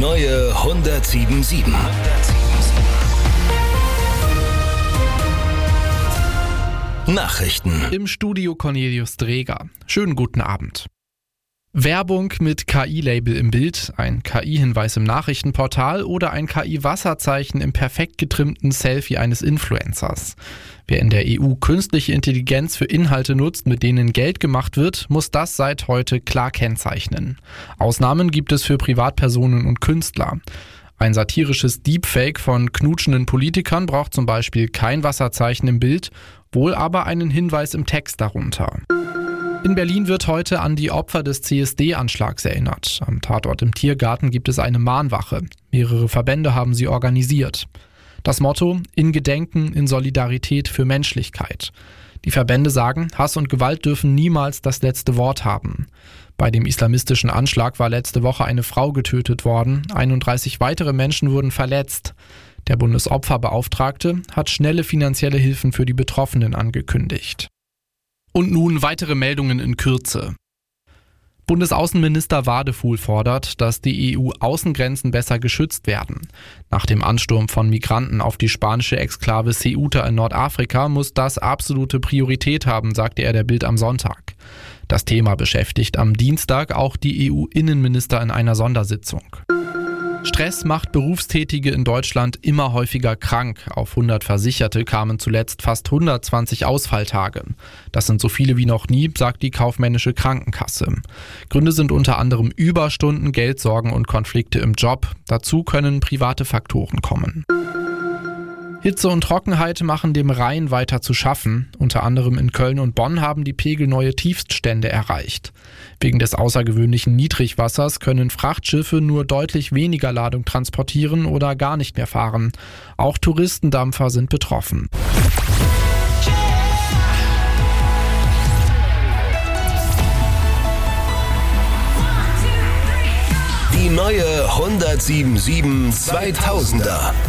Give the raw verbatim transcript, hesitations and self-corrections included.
neue hundertsieben Komma sieben. Nachrichten. Im Studio Cornelius Dreger. Schönen guten Abend. Werbung mit K I-Label im Bild, ein K I-Hinweis im Nachrichtenportal oder ein K I-Wasserzeichen im perfekt getrimmten Selfie eines Influencers. Wer in der E U künstliche Intelligenz für Inhalte nutzt, mit denen Geld gemacht wird, muss das seit heute klar kennzeichnen. Ausnahmen gibt es für Privatpersonen und Künstler. Ein satirisches Deepfake von knutschenden Politikern braucht zum Beispiel kein Wasserzeichen im Bild, wohl aber einen Hinweis im Text darunter. In Berlin wird heute an die Opfer des C S D-Anschlags erinnert. Am Tatort im Tiergarten gibt es eine Mahnwache. Mehrere Verbände haben sie organisiert. Das Motto: in Gedenken, in Solidarität für Menschlichkeit. Die Verbände sagen, Hass und Gewalt dürfen niemals das letzte Wort haben. Bei dem islamistischen Anschlag war letzte Woche eine Frau getötet worden, einunddreißig weitere Menschen wurden verletzt. Der Bundesopferbeauftragte hat schnelle finanzielle Hilfen für die Betroffenen angekündigt. Und nun weitere Meldungen in Kürze. Bundesaußenminister Wadefuhl fordert, dass die E U-Außengrenzen besser geschützt werden. Nach dem Ansturm von Migranten auf die spanische Exklave Ceuta in Nordafrika muss das absolute Priorität haben, sagte er der Bild am Sonntag. Das Thema beschäftigt am Dienstag auch die E U-Innenminister in einer Sondersitzung. Stress macht Berufstätige in Deutschland immer häufiger krank. Auf hundert Versicherte kamen zuletzt fast hundertzwanzig Ausfalltage. Das sind so viele wie noch nie, sagt die kaufmännische Krankenkasse. Gründe sind unter anderem Überstunden, Geldsorgen und Konflikte im Job. Dazu können private Faktoren kommen. Hitze und Trockenheit machen dem Rhein weiter zu schaffen. Unter anderem in Köln und Bonn haben die Pegel neue Tiefststände erreicht. Wegen des außergewöhnlichen Niedrigwassers können Frachtschiffe nur deutlich weniger Ladung transportieren oder gar nicht mehr fahren. Auch Touristendampfer sind betroffen. Die neue hundertsieben Komma sieben zweitausender.